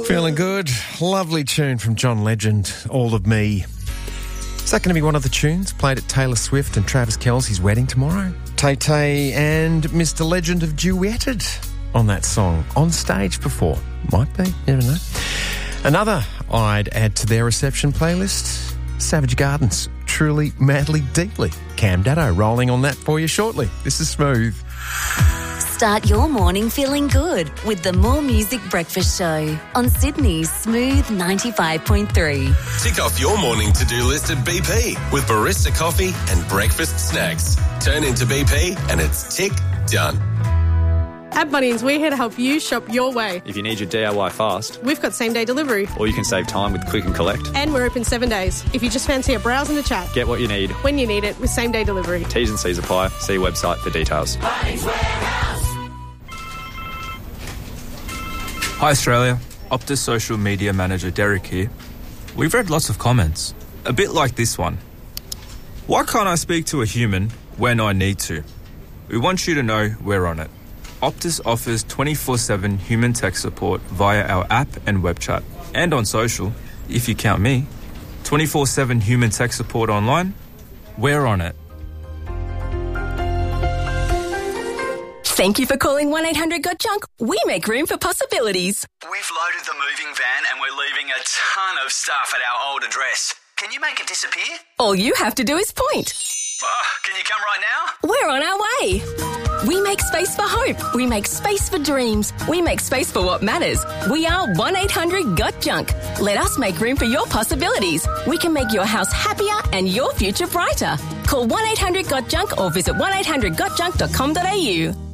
Feeling good. Lovely tune from John Legend, All of Me. Is that going to be one of the tunes played at Taylor Swift and Travis Kelce's wedding tomorrow? Tay-Tay and Mr. Legend have duetted on that song on stage before. Might be, never know. Another I'd add to their reception playlist, Savage Gardens, Truly, Madly, Deeply. Cam Daddo rolling on that for you shortly. This is Smooth. Start your morning feeling good with the More Music Breakfast Show on Sydney's Smooth 95.3. Tick off your morning to-do list at BP with barista coffee and breakfast snacks. Turn into BP and it's tick done. At Bunnings, we're here to help you shop your way. If you need your DIY fast, We've got same-day delivery. or you can save time with Click and Collect, And we're open 7 days. If you just fancy a browse and a chat, get what you need. when you need it with same-day delivery. T's and C's apply. See website for details. Hi Australia, Optus social media manager Derek here. We've read lots of comments, a bit like this one. Why can't I speak to a human when I need to? We want you to know we're on it. Optus offers 24/7 human tech support via our app and web chat. And on social, if you count me, 24/7 human tech support online, we're on it. Thank you for calling 1-800-GOT-JUNK. We make room for possibilities. We've loaded the moving van and we're leaving a ton of stuff at our old address. Can you make it disappear? All you have to do is point. Can you come right now? We're on our way. We make space for hope. We make space for dreams. We make space for what matters. We are 1-800-GOT-JUNK. Let us make room for your possibilities. We can make your house happier and your future brighter. Call 1-800-GOT-JUNK or visit 1-800-GOTJUNK.com.au.